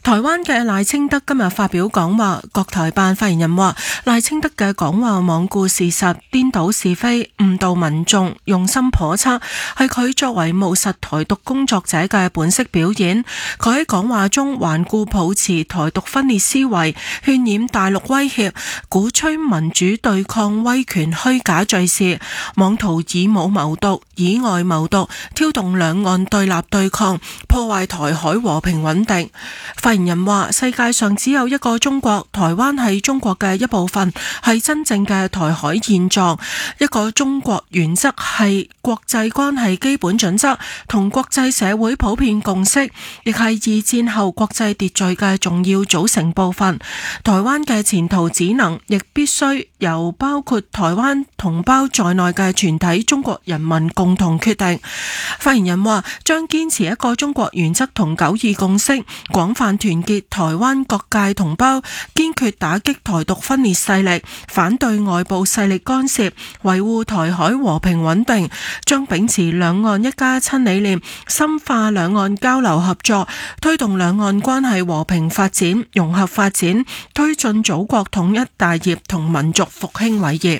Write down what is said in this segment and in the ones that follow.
台灣嘅賴清德今日發表講話，國台辦發言人話賴清德嘅講話罔顧事實、顛倒是非、誤導民眾，用心叵測，係佢作為務實台獨工作者嘅本色表演。佢喺講話中頑固抱持台獨分裂思維，渲染大陸威脅，鼓吹民主對抗威權虛假敘事，妄圖以武謀獨、以外謀獨，挑動兩岸對立對抗，破壞台海和平穩定。發言人話：世界上只有一個中國，台灣係中國嘅一部分，係真正嘅台海現狀。一個中國原則係國際關係基本準則，同國際社會普遍共識，亦係二戰後國際秩序嘅重要組成部分。台灣嘅前途只能，亦必須由包括台灣同胞在內嘅全體中國人民共同決定。發言人話：將堅持一個中國原則同九二共識，廣泛團結台灣各界同胞，堅決打擊台獨分裂勢力，反對外部勢力干涉，維護台海和平穩定。將秉持兩岸一家親理念，深化兩岸交流合作，推動兩岸關係和平發展、融合發展，推進祖國統一大業同民族復興偉業。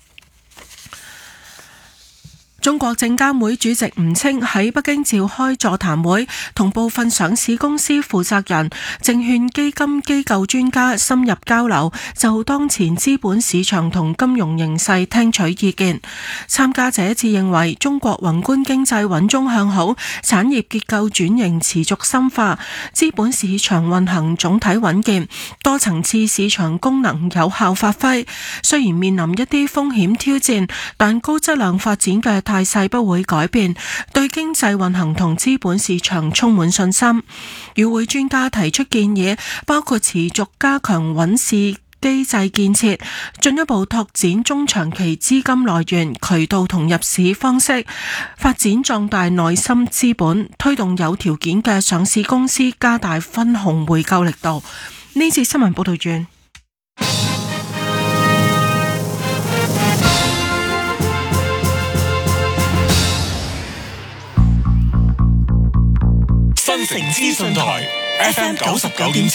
中國證監會主席吳清喺北京召開座談會，同部分上市公司負責人、證券基金機構專家深入交流，就當前資本市場同金融形勢聽取意見。參加者自認為中國宏觀經濟穩中向好，產業結構轉型持續深化，資本市場運行總體穩健，多層次市場功能有效發揮。雖然面臨一啲風險挑戰，但高質量發展嘅態勢不會改變，對經濟運行同資本市場充滿信心。與會專家提出建議，包括持續加強穩市機制建設，進一步拓展中長期資金來源、渠道同入市方式，發展壯大內心資本，推動有條件嘅上市公司加大分紅回購力度。呢次新聞報道完。 新城資訊台 FM 99.7